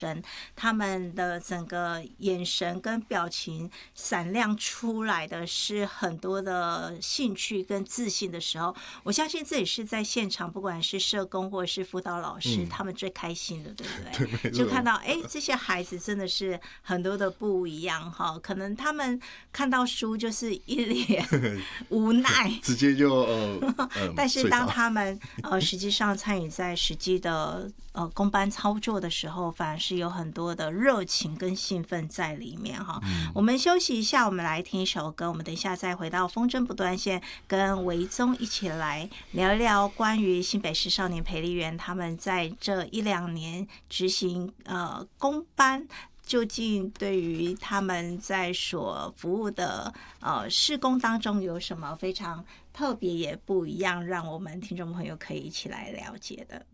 他们的整个眼神跟表情闪亮出来的是很多的兴趣跟自信的时候，我相信这也是在现场不管是社工或者是辅导老师，他们最开心的，对不对？就看到这些孩子真的是很多的不一样哈，可能他们看到书就是一脸无奈， 直接就但是当他们实际上参与在实际的公班操作的时候，反而是有很多的热情跟兴奋在里面哈。我们休息一下，我们来听一首歌，我们等一下再回到风筝不断线，跟维宗一起来聊一聊关于新北市少年培力园他们在这1-2年执行公班，究竟对于他们在所服务的事工当中有什么非常特别也不一样，让我们听众朋友可以一起来了解的。